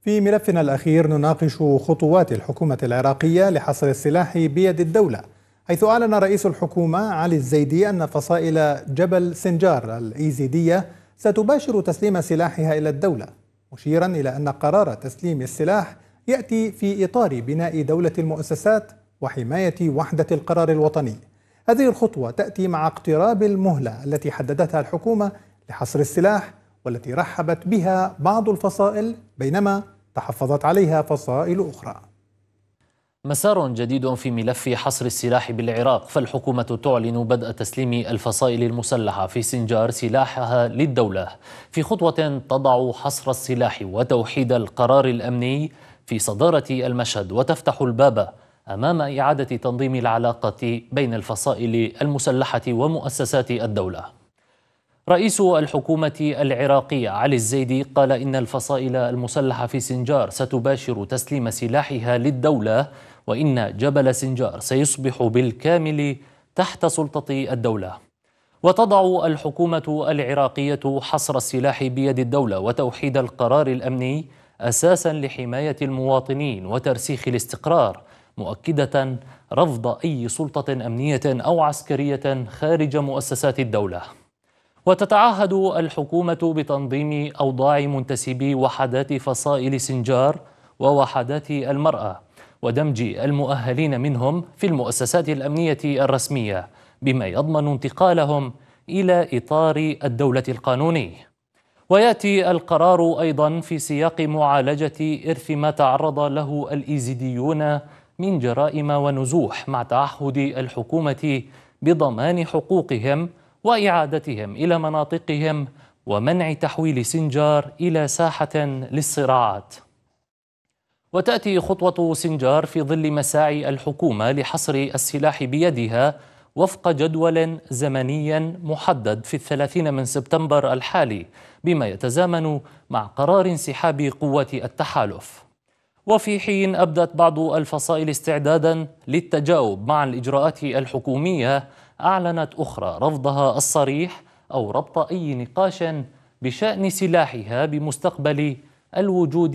في ملفنا الأخير نناقش خطوات الحكومة العراقية لحصر السلاح بيد الدولة، حيث أعلن رئيس الحكومة علي الزيدي أن فصائل جبل سنجار الإيزيدية ستباشر تسليم سلاحها إلى الدولة، مشيرا إلى أن قرار تسليم السلاح يأتي في إطار بناء دولة المؤسسات وحماية وحدة القرار الوطني. هذه الخطوة تأتي مع اقتراب المهلة التي حددتها الحكومة لحصر السلاح، والتي رحبت بها بعض الفصائل بينما تحفظت عليها فصائل أخرى. مسار جديد في ملف حصر السلاح بالعراق، فالحكومة تعلن بدء تسليم الفصائل المسلحة في سنجار سلاحها للدولة في خطوة تضع حصر السلاح وتوحيد القرار الأمني في صدارة المشهد، وتفتح الباب أمام إعادة تنظيم العلاقة بين الفصائل المسلحة ومؤسسات الدولة. رئيس الحكومة العراقية علي الزيدي قال إن الفصائل المسلحة في سنجار ستباشر تسليم سلاحها للدولة، وإن جبل سنجار سيصبح بالكامل تحت سلطة الدولة. وتضع الحكومة العراقية حصر السلاح بيد الدولة وتوحيد القرار الأمني أساسا لحماية المواطنين وترسيخ الاستقرار، مؤكدة رفض أي سلطة أمنية أو عسكرية خارج مؤسسات الدولة. وتتعهد الحكومة بتنظيم أوضاع منتسبي وحدات فصائل سنجار ووحدات المرأة ودمج المؤهلين منهم في المؤسسات الأمنية الرسمية، بما يضمن انتقالهم إلى إطار الدولة القانوني. ويأتي القرار أيضا في سياق معالجة إرث ما تعرض له الإيزيديون من جرائم ونزوح، مع تعهد الحكومة بضمان حقوقهم وإعادتهم إلى مناطقهم ومنع تحويل سنجار إلى ساحة للصراعات. وتأتي خطوة سنجار في ظل مساعي الحكومة لحصر السلاح بيدها وفق جدول زمني محدد في 30 من سبتمبر الحالي، بما يتزامن مع قرار انسحاب قوات التحالف. وفي حين أبدت بعض الفصائل استعدادا للتجاوب مع الإجراءات الحكومية، أعلنت أخرى رفضها الصريح أو ربط أي نقاش بشأن سلاحها بمستقبل الوجود